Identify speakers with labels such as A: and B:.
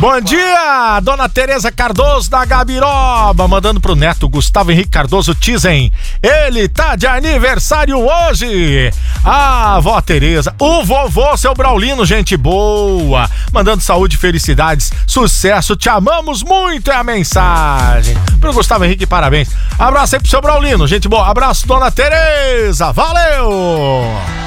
A: Bom dia, dona Tereza Cardoso da Gabiroba, mandando pro neto Gustavo Henrique Cardoso Tizen. Ele tá de aniversário hoje. A avó Tereza, o vovô, seu Braulino, gente boa, mandando saúde, felicidades, sucesso, te amamos muito, é a mensagem. Pro Gustavo Henrique, parabéns. Abraço aí pro seu Braulino, gente boa. Abraço, dona Tereza, valeu!